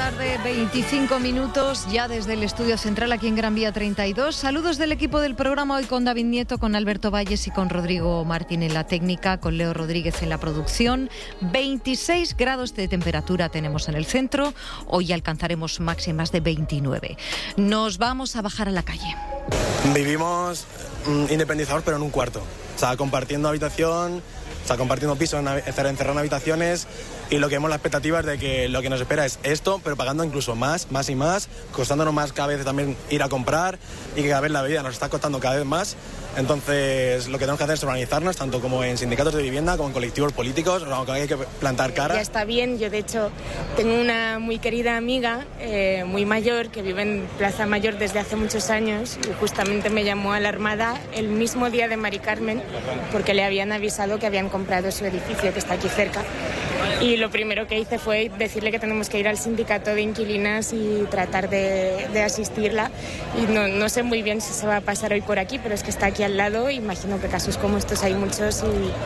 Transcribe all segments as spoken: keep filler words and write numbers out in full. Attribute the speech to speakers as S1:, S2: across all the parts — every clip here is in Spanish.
S1: tarde, veinticinco minutos, ya desde el estudio central aquí en Gran Vía treinta y dos. Saludos del equipo del programa, hoy con David Nieto, con Alberto Valles y con Rodrigo Martín en la técnica, con Leo Rodríguez en la producción. veintiséis grados de temperatura tenemos en el centro, hoy alcanzaremos máximas de veintinueve. Nos vamos a bajar a la calle.
S2: Vivimos mmm, independizados, pero en un cuarto. O sea, compartiendo habitación, o sea, compartiendo pisos, encerrando habitaciones, y lo que vemos la expectativa es de que lo que nos espera es esto, pero pagando incluso más, más y más, costándonos más cada vez también ir a comprar, y que cada vez la vida nos está costando cada vez más. Entonces, lo que tenemos que hacer es organizarnos, tanto como en sindicatos de vivienda, como en colectivos políticos, aunque hay que plantar cara.
S3: Ya está bien, yo de hecho tengo una muy querida amiga, eh, muy mayor, que vive en Plaza Mayor desde hace muchos años, y justamente me llamó alarmada el mismo día de Mari Carmen, porque le habían avisado que habían comprado su edificio, que está aquí cerca. Y lo primero que hice fue decirle que tenemos que ir al sindicato de inquilinas y tratar de, de asistirla. Y no, no sé muy bien si se va a pasar hoy por aquí, pero es que está aquí al lado. Imagino que casos como estos hay muchos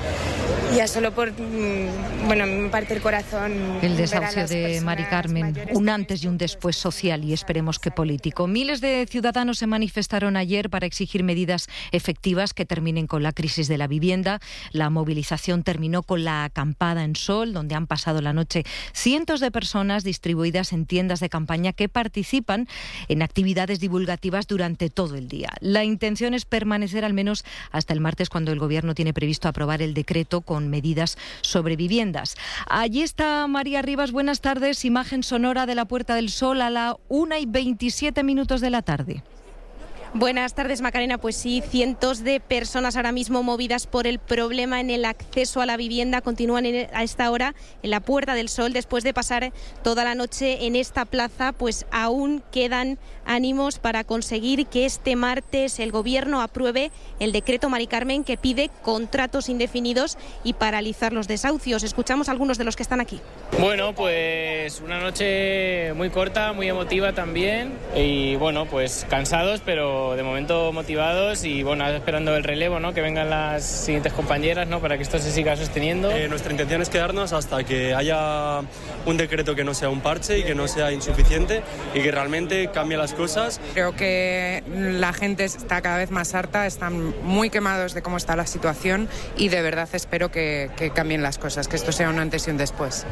S3: y ya solo por, bueno, me parte el corazón.
S1: El desahucio de Mari Carmen, un antes y un después social y esperemos que político. Miles de ciudadanos se manifestaron ayer para exigir medidas efectivas que terminen con la crisis de la vivienda. La movilización terminó con la acampada en Sol, donde han pasado la noche cientos de personas distribuidas en tiendas de campaña que participan en actividades divulgativas durante todo el día. La intención es permanecer al menos hasta el martes, cuando el Gobierno tiene previsto aprobar el decreto con medidas sobre viviendas. Allí está María Rivas, buenas tardes, imagen sonora de la Puerta del Sol a la una y veintisiete minutos de la tarde.
S4: Buenas tardes, Macarena. Pues sí, cientos de personas ahora mismo movidas por el problema en el acceso a la vivienda continúan en, a esta hora en la Puerta del Sol. Después de pasar toda la noche en esta plaza, pues aún quedan ánimos para conseguir que este martes el Gobierno apruebe el decreto Mari Carmen, que pide contratos indefinidos y paralizar los desahucios. Escuchamos a algunos de los que están aquí.
S5: Bueno, pues una noche muy corta, muy emotiva también, y bueno, pues cansados, pero de momento motivados y bueno, esperando el relevo, ¿no? Que vengan las siguientes compañeras, ¿no? Para que esto se siga sosteniendo.
S6: Eh, nuestra intención es quedarnos hasta que haya un decreto que no sea un parche y que no sea insuficiente y que realmente cambie las cosas.
S7: Creo que la gente está cada vez más harta, están muy quemados de cómo está la situación y de verdad espero que, que cambien las cosas, que esto sea un antes y un después.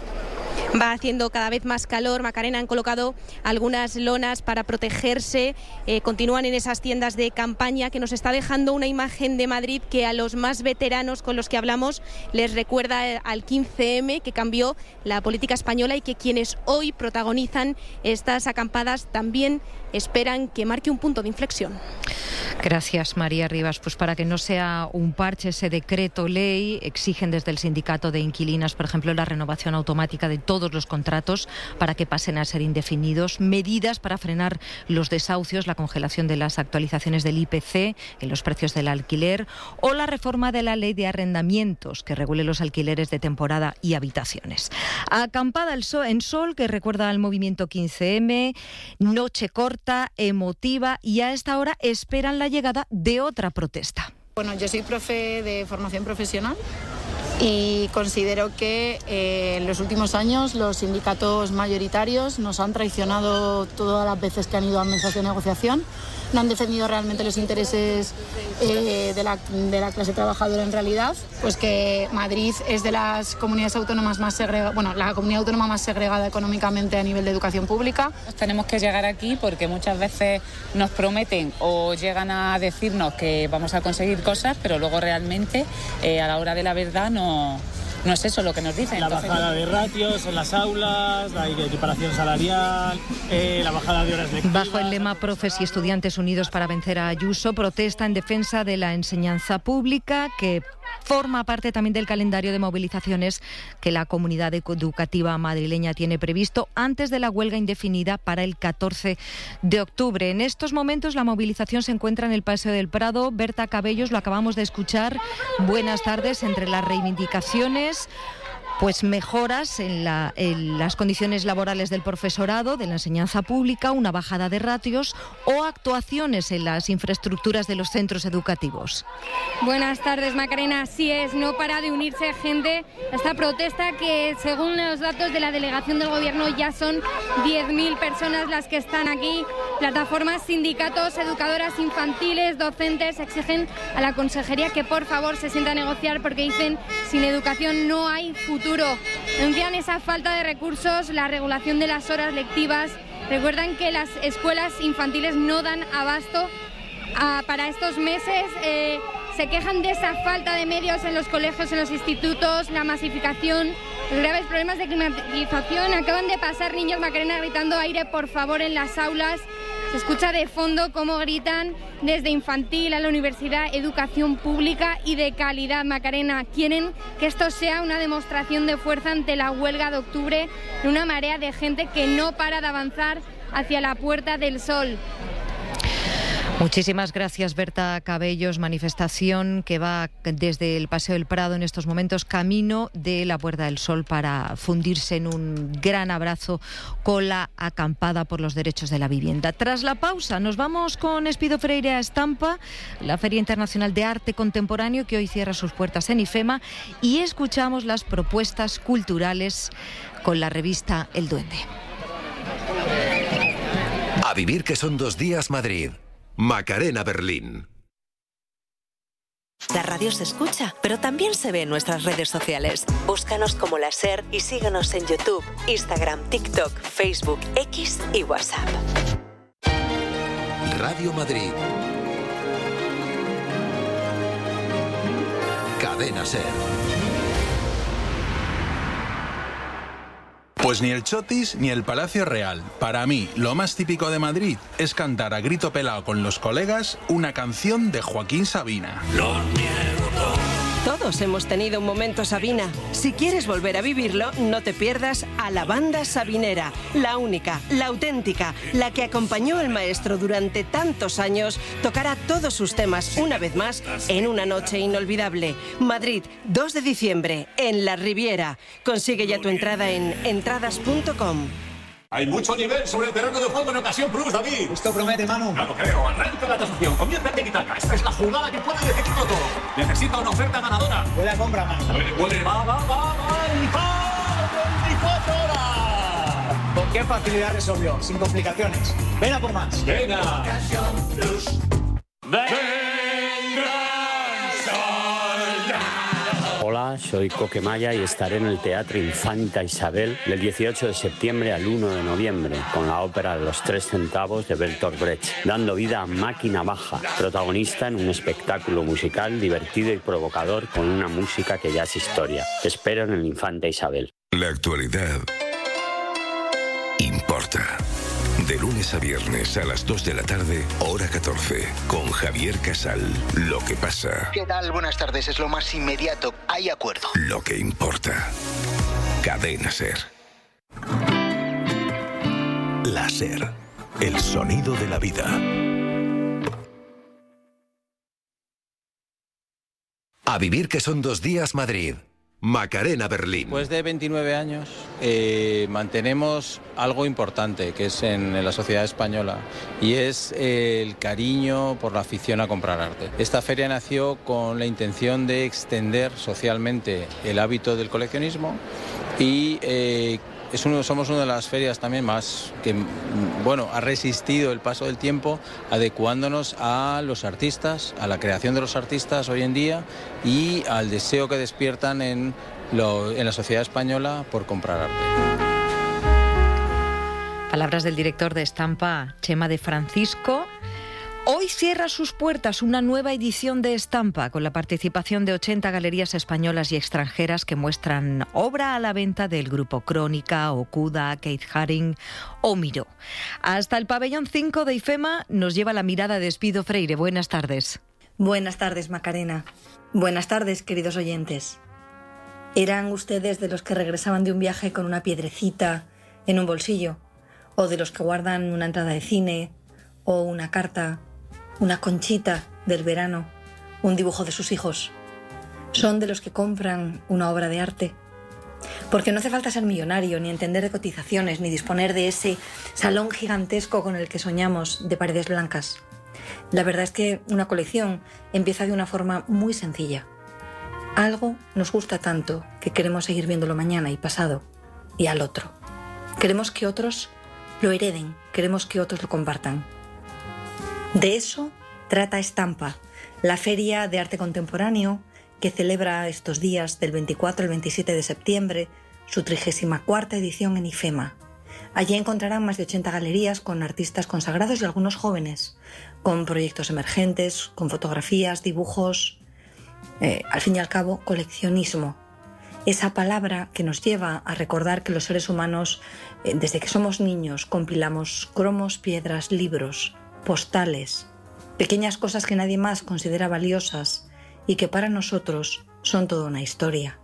S4: Va haciendo cada vez más calor. Macarena, han colocado algunas lonas para protegerse. Eh, continúan en esas tiendas de campaña, que nos está dejando una imagen de Madrid que a los más veteranos con los que hablamos les recuerda al quince eme, que cambió la política española, y que quienes hoy protagonizan estas acampadas también esperan que marque un punto de inflexión.
S1: Gracias, María Rivas. Pues para que no sea un parche ese decreto ley, exigen desde el sindicato de inquilinas, por ejemplo, la renovación automática de todos los contratos para que pasen a ser indefinidos, medidas para frenar los desahucios, la congelación de las actualizaciones del I P C en los precios del alquiler, o la reforma de la ley de arrendamientos que regule los alquileres de temporada y habitaciones. Acampada en Sol, que recuerda al movimiento quince eme, noche corta, emotiva, y a esta hora esperan la llegada de otra protesta.
S8: Bueno, yo soy profe de formación profesional y considero que eh, en los últimos años los sindicatos mayoritarios nos han traicionado todas las veces que han ido a mesas de negociación. No han defendido realmente los intereses eh, de, la, de la clase trabajadora en realidad, pues que Madrid es de las comunidades autónomas más segregadas, bueno, la comunidad autónoma más segregada económicamente a nivel de educación pública.
S9: Tenemos que llegar aquí porque muchas veces nos prometen o llegan a decirnos que vamos a conseguir cosas, pero luego realmente eh, a la hora de la verdad no... No es eso lo que nos dicen.
S10: La bajada de ratios en las aulas, la equiparación salarial, eh, la bajada de horas lectivas.
S1: Bajo el lema Profes y Estudiantes Unidos para vencer a Ayuso, protesta en defensa de la enseñanza pública, que forma parte también del calendario de movilizaciones que la comunidad educativa madrileña tiene previsto antes de la huelga indefinida para el catorce de octubre. En estos momentos la movilización se encuentra en el Paseo del Prado. Berta Cabellos, lo acabamos de escuchar. Buenas tardes. Entre las reivindicaciones, pues mejoras en, la, en las condiciones laborales del profesorado, de la enseñanza pública, una bajada de ratios o actuaciones en las infraestructuras de los centros educativos.
S11: Buenas tardes, Macarena. Así es, no para de unirse gente a esta protesta que, según los datos de la delegación del Gobierno, ya son diez mil personas las que están aquí. Plataformas, sindicatos, educadoras infantiles, docentes exigen a la Consejería que por favor se sienta a negociar porque dicen sin educación no hay futuro. Denuncian esa falta de recursos, la regulación de las horas lectivas. Recuerdan que las escuelas infantiles no dan abasto a, para estos meses. Eh, se quejan de esa falta de medios en los colegios, en los institutos, la masificación, los graves problemas de climatización. Acaban de pasar niños, Macarena, gritando aire por favor en las aulas. Se escucha de fondo cómo gritan desde infantil a la universidad, educación pública y de calidad, Macarena. Quieren que esto sea una demostración de fuerza ante la huelga de octubre de una marea de gente que no para de avanzar hacia la Puerta del Sol.
S1: Muchísimas gracias, Berta Cabellos. Manifestación que va desde el Paseo del Prado en estos momentos camino de la Puerta del Sol para fundirse en un gran abrazo con la acampada por los derechos de la vivienda. Tras la pausa nos vamos con Espido Freire a Estampa, la Feria Internacional de Arte Contemporáneo que hoy cierra sus puertas en IFEMA, y escuchamos las propuestas culturales con la revista El Duende.
S12: A vivir que son dos días Madrid. Macarena Berlín.
S13: La radio se escucha, pero también se ve en nuestras redes sociales. Búscanos como La SER y síguenos en YouTube, Instagram, TikTok, Facebook, X y WhatsApp.
S12: Radio Madrid. Cadena SER.
S14: Pues ni el Chotis ni el Palacio Real. Para mí, lo más típico de Madrid es cantar a grito pelado con los colegas una canción de Joaquín Sabina. Los niego todo.
S15: Todos hemos tenido un momento Sabina. Si quieres volver a vivirlo, no te pierdas a la banda sabinera, la única, la auténtica, la que acompañó al maestro durante tantos años, tocará todos sus temas una vez más en una noche inolvidable. Madrid, dos de diciembre, en la Riviera. Consigue ya tu entrada en entradas punto com.
S16: Hay mucho nivel sobre el terreno de juego en ocasión Plus, David. Esto promete, Manu. No lo creo. Arranca la tasación. Comienza el tiki-taka. Esta es la jugada que puede decidirlo todo. Necesita una oferta ganadora. Buena compra, Manu. Puede, puede. Va, va, va, va. Y va. veinticuatro horas. ¿Con qué facilidad resolvió? Sin complicaciones. Ven a por más. Venga. Ocasión Plus. Ven.
S17: Hola, soy Coquemaya y estaré en el Teatro Infanta Isabel del dieciocho de septiembre al uno de noviembre con la ópera Los Tres Centavos de Bertolt Brecht, dando vida a Máquina Baja, protagonista en un espectáculo musical divertido y provocador con una música que ya es historia. Te espero en el Infanta Isabel.
S12: La actualidad importa. De lunes a viernes a las dos de la tarde, hora catorce, con Javier Casal. Lo que pasa.
S18: ¿Qué tal? Buenas tardes. Es lo más inmediato. Hay acuerdo.
S12: Lo que importa. Cadena SER. La SER. El sonido de la vida. A vivir que son dos días Madrid. Macarena Berlín.
S19: Después de veintinueve años eh, mantenemos algo importante que es en, en la sociedad española y es eh, el cariño por la afición a comprar arte. Esta feria nació con la intención de extender socialmente el hábito del coleccionismo y eh, es uno, somos una de las ferias también más que, bueno, ha resistido el paso del tiempo, adecuándonos a los artistas, a la creación de los artistas hoy en día y al deseo que despiertan en, lo, en la sociedad española por comprar arte.
S1: Palabras del director de Estampa, Chema de Francisco. Hoy cierra sus puertas una nueva edición de Estampa con la participación de ochenta galerías españolas y extranjeras que muestran obra a la venta del grupo Crónica, Okuda, Keith Haring o Miró. Hasta el pabellón cinco de IFEMA nos lleva la mirada de Espido Freire. Buenas tardes.
S20: Buenas tardes, Macarena. Buenas tardes, queridos oyentes. ¿Eran ustedes de los que regresaban de un viaje con una piedrecita en un bolsillo? ¿O de los que guardan una entrada de cine o una carta, una conchita del verano, un dibujo de sus hijos? ¿Son de los que compran una obra de arte? Porque no hace falta ser millonario, ni entender de cotizaciones, ni disponer de ese salón gigantesco con el que soñamos de paredes blancas. La verdad es que una colección empieza de una forma muy sencilla. Algo nos gusta tanto que queremos seguir viéndolo mañana y pasado y al otro. Queremos que otros lo hereden, queremos que otros lo compartan. De eso trata Estampa, la feria de arte contemporáneo que celebra estos días del veinticuatro al veintisiete de septiembre su trigésima cuarta edición en IFEMA. Allí encontrarán más de ochenta galerías con artistas consagrados y algunos jóvenes, con proyectos emergentes, con fotografías, dibujos, eh, al fin y al cabo, coleccionismo. Esa palabra que nos lleva a recordar que los seres humanos, eh, desde que somos niños, compilamos cromos, piedras, libros, postales, pequeñas cosas que nadie más considera valiosas y que para nosotros son toda una historia.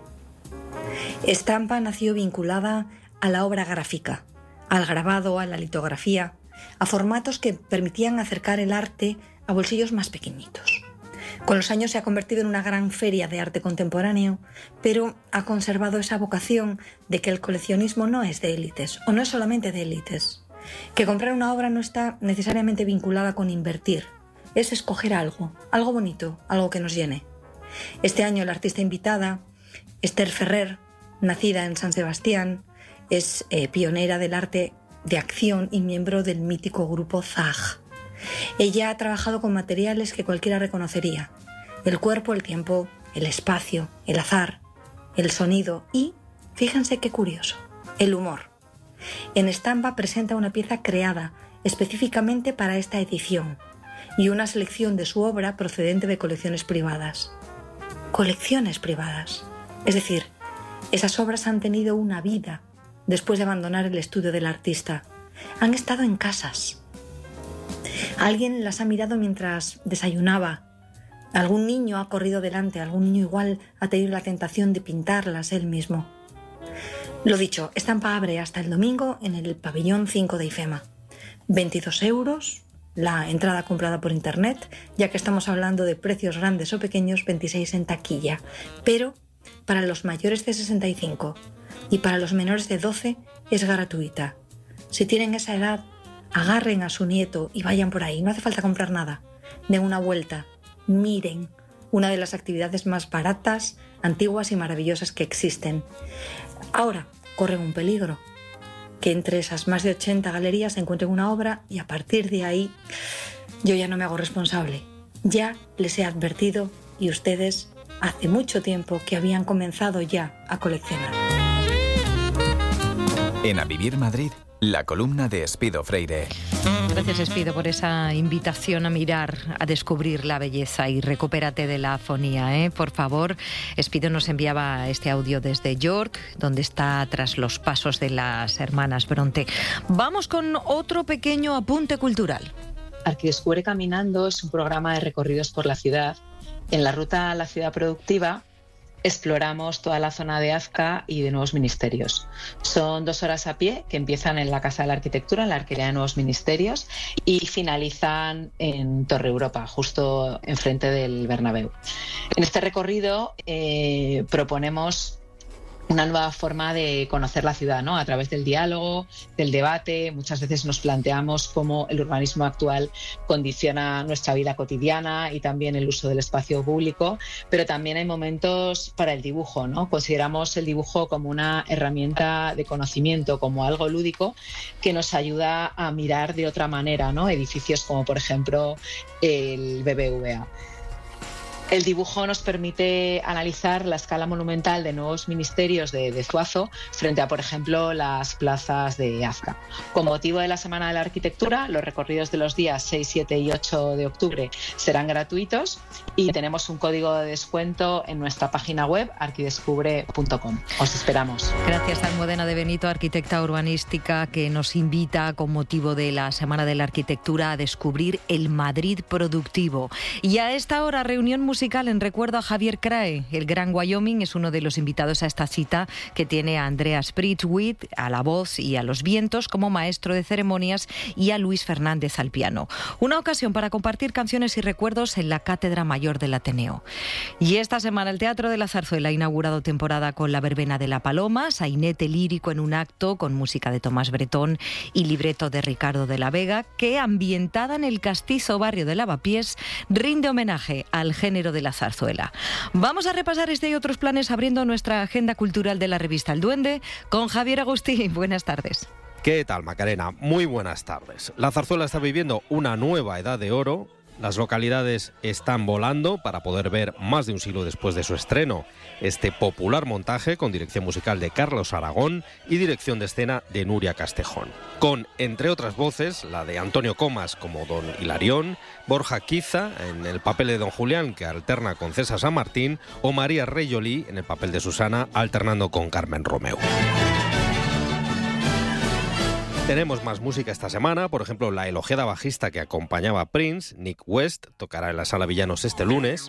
S20: Estampa nació vinculada a la obra gráfica, al grabado, a la litografía, a formatos que permitían acercar el arte a bolsillos más pequeñitos. Con los años se ha convertido en una gran feria de arte contemporáneo, pero ha conservado esa vocación de que el coleccionismo no es de élites, o no es solamente de élites, que comprar una obra no está necesariamente vinculada con invertir, es escoger algo, algo bonito, algo que nos llene. Este año la artista invitada, Esther Ferrer, nacida en San Sebastián, es eh, pionera del arte de acción y miembro del mítico grupo Zag. Ella ha trabajado con materiales que cualquiera reconocería: el cuerpo, el tiempo, el espacio, el azar, el sonido y, fíjense qué curioso, el humor. En Estampa presenta una pieza creada específicamente para esta edición y una selección de su obra procedente de colecciones privadas. Colecciones privadas. Es decir, esas obras han tenido una vida después de abandonar el estudio del artista. Han estado en casas. Alguien las ha mirado mientras desayunaba. Algún niño ha corrido delante, algún niño igual ha tenido la tentación de pintarlas él mismo. Lo dicho, Estampa abre hasta el domingo en el pabellón cinco de IFEMA. veintidós euros la entrada comprada por internet, ya que estamos hablando de precios grandes o pequeños, veintiséis en taquilla. Pero para los mayores de sesenta y cinco y para los menores de doce es gratuita. Si tienen esa edad, agarren a su nieto y vayan por ahí. No hace falta comprar nada. Den una vuelta. Miren. Una de las actividades más baratas, antiguas y maravillosas que existen. Ahora, corren un peligro. Que entre esas más de ochenta galerías se encuentren una obra y a partir de ahí yo ya no me hago responsable. Ya les he advertido y ustedes hace mucho tiempo que habían comenzado ya a coleccionar.
S21: En A Vivir Madrid, la columna de Espido Freire.
S1: Gracias, Espido, por esa invitación a mirar, a descubrir la belleza y recupérate de la afonía, ¿eh? Por favor, Espido nos enviaba este audio desde York, donde está tras los pasos de las hermanas Bronte. Vamos con otro pequeño apunte cultural.
S22: Arquidescubre Caminando es un programa de recorridos por la ciudad. En la ruta a la ciudad productiva exploramos toda la zona de Azca y de Nuevos Ministerios. Son dos horas a pie que empiezan en la Casa de la Arquitectura, en la Arquería de Nuevos Ministerios, y finalizan en Torre Europa, justo enfrente del Bernabéu. En este recorrido eh, proponemos una nueva forma de conocer la ciudad, ¿no? A través del diálogo, del debate. Muchas veces nos planteamos cómo el urbanismo actual condiciona nuestra vida cotidiana y también el uso del espacio público, pero también hay momentos para el dibujo, ¿no? Consideramos el dibujo como una herramienta de conocimiento, como algo lúdico que nos ayuda a mirar de otra manera, ¿no? Edificios como, por ejemplo, el B B V A. El dibujo nos permite analizar la escala monumental de Nuevos Ministerios de, de Zuazo frente a, por ejemplo, las plazas de Azca. Con motivo de la Semana de la Arquitectura, los recorridos de los días seis, siete y ocho de octubre serán gratuitos y tenemos un código de descuento en nuestra página web arquidescubre punto com. Os esperamos.
S1: Gracias a Almudena de Benito, arquitecta urbanística, que nos invita con motivo de la Semana de la Arquitectura a descubrir el Madrid productivo. Y a esta hora, reunión musical musical en recuerdo a Javier Crae. El Gran Wyoming es uno de los invitados a esta cita, que tiene a Andreas Pritzwit a la voz y a los vientos como maestro de ceremonias y a Luis Fernández al piano. Una ocasión para compartir canciones y recuerdos en la Cátedra Mayor del Ateneo. Y esta semana el Teatro de la Zarzuela ha inaugurado temporada con La Verbena de la Paloma, sainete lírico en un acto con música de Tomás Bretón y libreto de Ricardo de la Vega, que ambientada en el castizo barrio de Lavapiés rinde homenaje al género de la zarzuela. Vamos a repasar este y otros planes abriendo nuestra agenda cultural de la revista El Duende con Javier Agustí. Buenas tardes.
S2: ¿Qué tal, Macarena? Muy buenas tardes. La zarzuela está viviendo una nueva edad de oro. Las localidades están volando para poder ver, más de un siglo después de su estreno, este popular montaje con dirección musical de Carlos Aragón y dirección de escena de Nuria Castejón. Con, entre otras voces, la de Antonio Comas como Don Hilarión, Borja Quiza en el papel de Don Julián, que alterna con César San Martín, o María Reyolí en el papel de Susana, alternando con Carmen Romeu. Tenemos más música esta semana, por ejemplo, la elogiada bajista que acompañaba a Prince, Nick West, tocará en la Sala Villanos este lunes.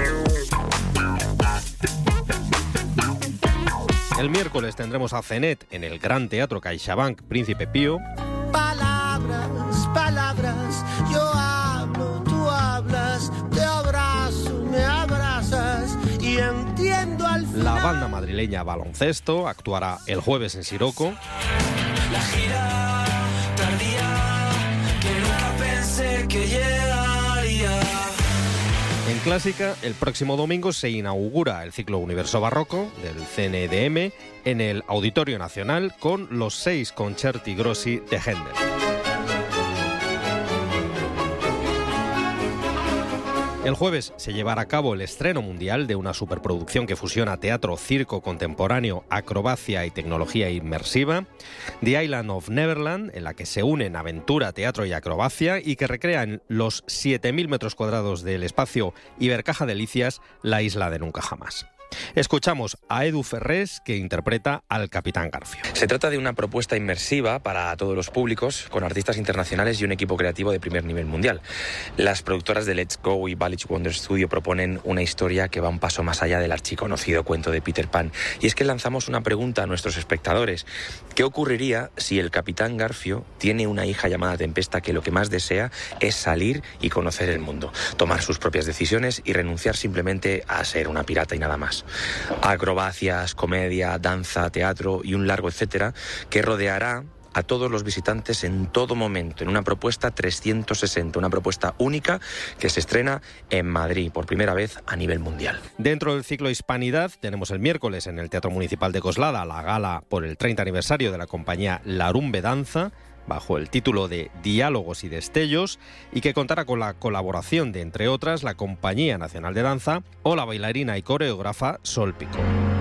S2: El miércoles tendremos a Zenet en el Gran Teatro CaixaBank Príncipe Pío.
S3: Palabras, palabras, yo hablo, tú hablas, te abrazo, me abrazas y entiendo al final.
S2: La banda madrileña Baloncesto actuará el jueves en Siroco.
S3: La gira tardía que nunca pensé que llegaría.
S2: En Clásica, el próximo domingo se inaugura el ciclo Universo Barroco del C N D M en el Auditorio Nacional con los seis concerti grossi de Händel. El jueves se llevará a cabo el estreno mundial de una superproducción que fusiona teatro, circo contemporáneo, acrobacia y tecnología inmersiva, The Island of Neverland, en la que se unen aventura, teatro y acrobacia y que recrea en los siete mil metros cuadrados del espacio Ibercaja Delicias la isla de Nunca Jamás. Escuchamos a Edu Ferrés, que interpreta al Capitán Garfio.
S23: Se trata de una propuesta inmersiva para todos los públicos, con artistas internacionales y un equipo creativo de primer nivel mundial. Las productoras de Let's Go y Village Wonder Studio proponen una historia que va un paso más allá del archiconocido cuento de Peter Pan. Y es que lanzamos una pregunta a nuestros espectadores. ¿Qué ocurriría si el Capitán Garfio tiene una hija llamada Tempesta que lo que más desea es salir y conocer el mundo, tomar sus propias decisiones y renunciar simplemente a ser una pirata y nada más? Acrobacias, comedia, danza, teatro y un largo etcétera que rodeará a todos los visitantes en todo momento, en una propuesta trescientos sesenta, una propuesta única que se estrena en Madrid por primera vez a nivel mundial.
S2: Dentro del ciclo Hispanidad tenemos el miércoles en el Teatro Municipal de Coslada la gala por el treinta aniversario de la compañía Larumbe Danza, bajo el título de Diálogos y Destellos, y que contará con la colaboración de, entre otras, la Compañía Nacional de Danza o la bailarina y coreógrafa Sol Pico.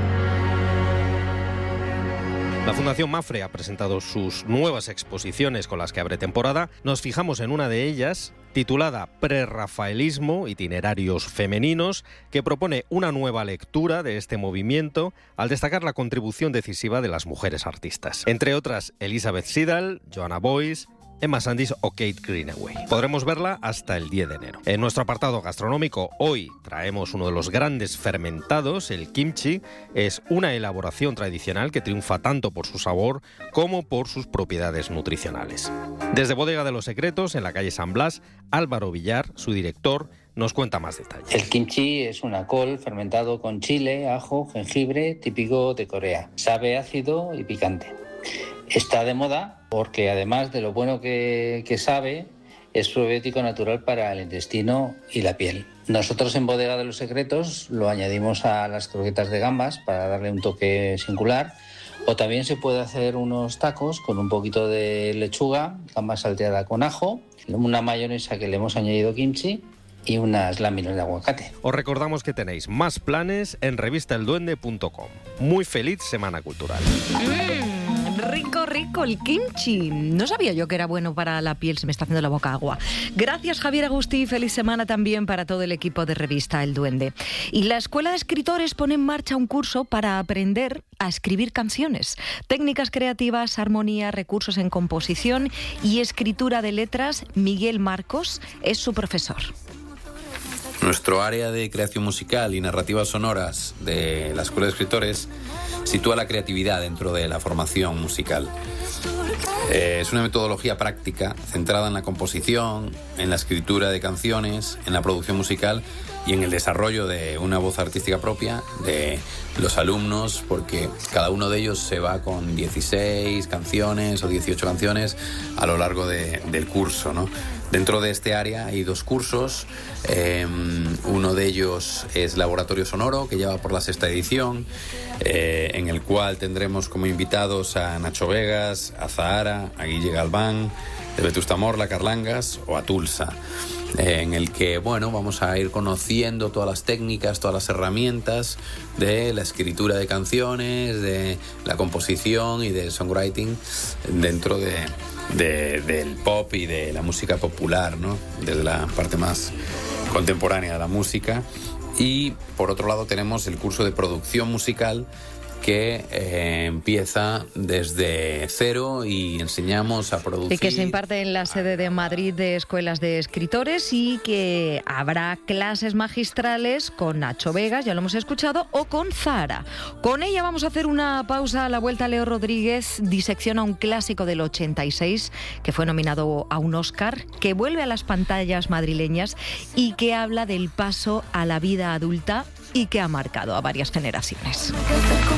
S2: La Fundación Mafre ha presentado sus nuevas exposiciones con las que abre temporada. Nos fijamos en una de ellas, titulada Prerrafaelismo, itinerarios femeninos, que propone una nueva lectura de este movimiento al destacar la contribución decisiva de las mujeres artistas. Entre otras, Elizabeth Siddal, Joanna Boyce, Emma Sandys o Kate Greenaway. Podremos verla hasta el diez de enero. En nuestro apartado gastronómico, hoy traemos uno de los grandes fermentados, el kimchi. Es una elaboración tradicional que triunfa tanto por su sabor como por sus propiedades nutricionales. Desde Bodega de los Secretos, en la calle San Blas, Álvaro Villar, su director, nos cuenta más detalles.
S24: El kimchi es una col fermentado con chile, ajo, jengibre, típico de Corea. Sabe ácido y picante. Está de moda porque además de lo bueno que, que sabe, es probiótico natural para el intestino y la piel. Nosotros en Bodega de los Secretos lo añadimos a las croquetas de gambas para darle un toque singular, o también se puede hacer unos tacos con un poquito de lechuga, gamba salteada con ajo, una mayonesa que le hemos añadido kimchi y unas láminas de aguacate.
S2: Os recordamos que tenéis más planes en revista el duende punto com. Muy feliz semana cultural.
S1: Mm. Rico, rico el kimchi. No sabía yo que era bueno para la piel, se me está haciendo la boca agua. Gracias, Javier Agustí. Feliz semana también para todo el equipo de Revista El Duende. Y la Escuela de Escritores pone en marcha un curso para aprender a escribir canciones. Técnicas creativas, armonía, recursos en composición y escritura de letras. Miguel Marcos es su profesor.
S4: Nuestro área de creación musical y narrativas sonoras de la Escuela de Escritores sitúa la creatividad dentro de la formación musical. Eh, es una metodología práctica centrada en la composición, en la escritura de canciones, en la producción musical y en el desarrollo de una voz artística propia de los alumnos, porque cada uno de ellos se va con dieciséis canciones o dieciocho canciones a lo largo de, del curso, ¿no? Dentro de este área hay dos cursos, eh, uno de ellos es Laboratorio Sonoro, que lleva por la sexta edición, eh, en el cual tendremos como invitados a Nacho Vegas, a Zahara, a Guille Galván, de Vetusta Morla, Carlangas o a Tulsa, eh, en el que, bueno, vamos a ir conociendo todas las técnicas, todas las herramientas de la escritura de canciones, de la composición y del songwriting dentro de... De, del pop y de la música popular, ¿no? Desde la parte más contemporánea de la música. Y por otro lado tenemos el curso de producción musical, que eh, empieza desde cero y enseñamos a producir.
S1: Y que se imparte en la sede de Madrid de Escuelas de Escritores, y que habrá clases magistrales con Nacho Vegas, ya lo hemos escuchado, o con Zahara. Con ella vamos a hacer una pausa. A la vuelta, Leo Rodríguez disecciona un clásico del ochenta y seis que fue nominado a un Oscar, que vuelve a las pantallas madrileñas y que habla del paso a la vida adulta y que ha marcado a varias generaciones.